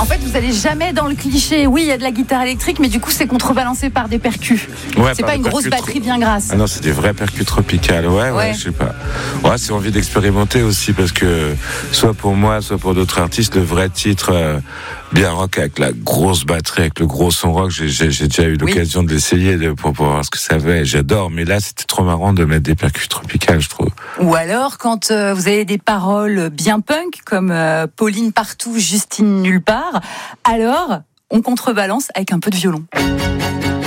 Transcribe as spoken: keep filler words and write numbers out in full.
fait, vous allez jamais dans le cliché. Oui, il y a de la guitare électrique, mais du coup, c'est contrebalancé par des percus. Ouais, c'est pas une grosse batterie bien grasse. Ah non, c'est des vrais percus tropicales. Ouais, ouais, ouais, je sais pas. Ouais, c'est envie d'expérimenter aussi parce que soit pour moi, soit pour d'autres artistes, le vrai titre euh, bien rock avec la grosse batterie, avec le gros son rock, j'ai, j'ai, j'ai déjà eu l'occasion oui. de l'essayer de, pour, pour voir ce que ça fait. J'adore, mais là, c'était trop marrant de mettre des percus tropicales, je trouve. Ou alors, quand euh, vous avez des paroles bien punk, comme euh, Pauline partout, Justine nulle part, alors on contrebalance avec un peu de violon.